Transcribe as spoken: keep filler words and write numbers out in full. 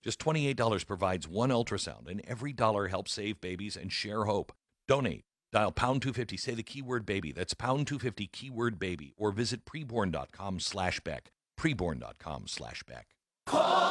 Just twenty-eight dollars provides one ultrasound, and every dollar helps save babies and share hope. Donate. Dial pound two fifty, say the keyword baby. That's pound two fifty, keyword baby, or visit preborn.com slash Beck. Preborn.com slash Beck.